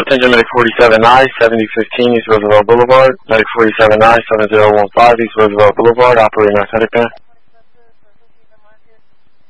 Attention Medic 47I, 7015 East Roosevelt Boulevard. Medic 47I, 7015 East Roosevelt Boulevard, operating narcotic man.